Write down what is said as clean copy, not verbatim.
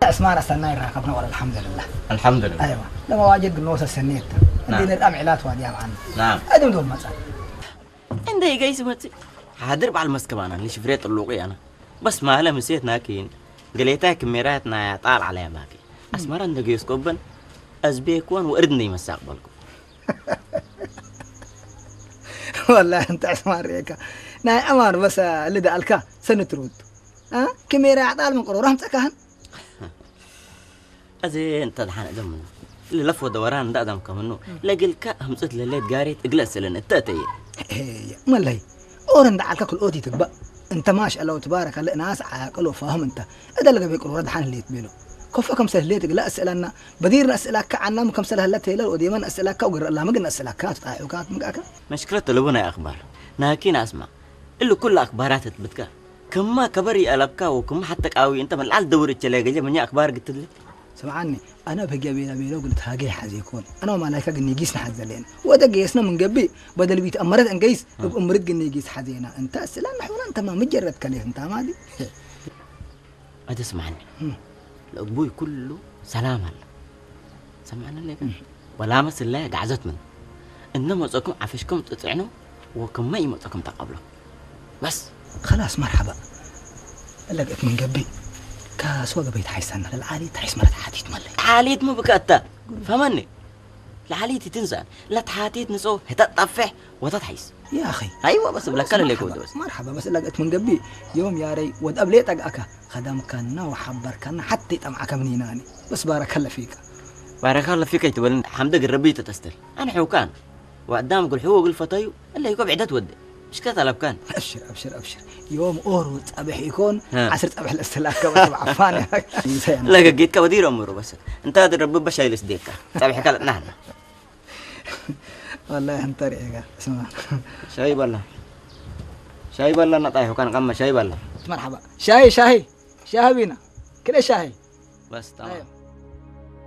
اسمعنا استنى راكبنا ولا الحمد لله. الحمد لله. ايوه لما واجد بالنوس السنيت. عندنا الامعلات وادي معنا. نعم. ادم دول مثلا. عندي جايز متي. حاضر على المسكبانه اللي شفريت اللوقي انا. بس ما هلا مسيت ناكين. قليتها كميراتنا طال عليها باكي. اسمر عندك يسكبن ازبيكون واردني مستقبلكم. والله انت اسمع ريكا. ناي امر بس اللي دالكا سنترود. ها كميرا طال من قرورهم تكهن. أزين أنت دحين دمنا اللي لفوا دوران ده دم كمنو لقل كهمسة لليت قاريت اجلس لنا التاتي إيه ملهي أورن دعالك كل أوتي تبقى أنت ما شاء الله تبارك الله ناس عاقل وفاهم أنت هذا اللي بيقول ورد حان اللي يتبينه كفا كم سهليت لا أسألنا بدير أسألك عنا مكم سهلت هلا وديما أسألك وقر الله ما قلنا أسألك كات وكات مقاك مشكلة لبنا يا أخبار ناكين أسمع اللي كل أخبارات تبتك كم ما كبري ألبك وكم حتى قوي أنت من العال دور التلاقي من أخبار قلت لي سمعني أنا بجي بينا وقلت هاجي حزيكون أنا وما لايك قلني جيسنا حزلين وده جيسنا من قبي بدل بيت أمرت أن جيس أمرت قلني جيس حزينا أنت السلام حولا أنت ما مجرد كليه أنت ما دي أدي اسمعني الأبوي كله سلام الله سمعنا لك ولا مس الله قعزت من إنما تقوم عفشكم تطعنوا وكم ما يمتكم تقبله بس خلاص مرحبا لقيت من قبي كاس وقبيت حيسان للعالي تحس مرت حاتيت ملي حاليت مو بكاتا فهمني لعاليتي تنسى لا تحاتيت نسو هتطفح وتتحيس يا أخي أيوة بس بلا كلا ليك بس مرحبا بس لقيت من قبي يوم يا ري ودقبليت أكا خدم كنا وحبر كنا حتى يتمعك منيناني بس بارك الله فيك بارك الله فيك يتولن حمدك الربيت تستل أنا حوكان وقدام قل حوق الفتايو إلا يكون عدات ودي مش كذا لبكان أبشر أبشر أبشر يوم أورو تأبح يكون عسر تأبح الاستلاك كما عفاني لا جيت كودير أمره بس أنت هذا الرب بشايل سديكا تأبح كلا نحن والله أنت رأيك اسمع شاي بالله نطايح وكان قمة شاي بالله مرحبا شاي بينا كده شاي بس تمام